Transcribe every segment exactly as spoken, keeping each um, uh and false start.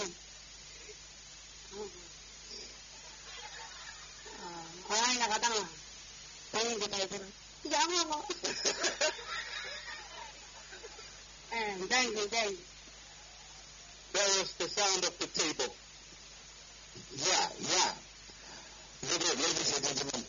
Orang yang kata lah, pengen kita itu, jangan kok. Eh, thank you, thank you. That was the sound of the table. Yeah, yeah. Look at, ladies and gentlemen.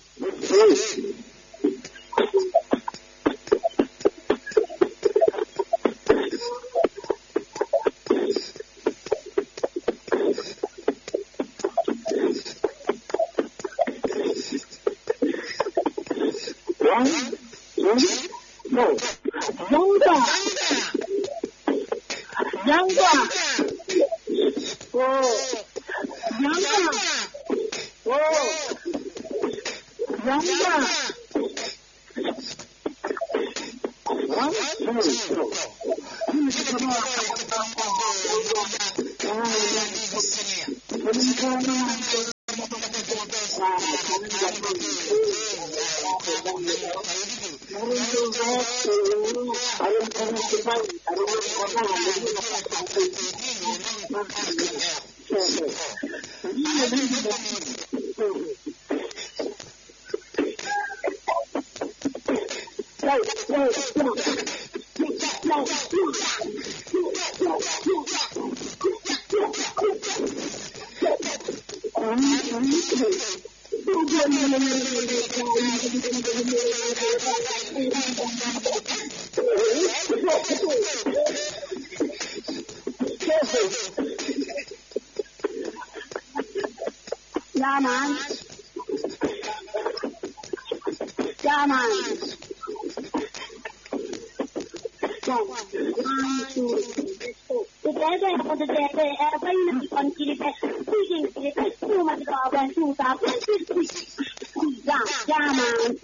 Yeah, man. Yeah, man. One, two, three, four. Together, together, everybody on the pushing it, too much of one, two, three, yeah, yeah, man.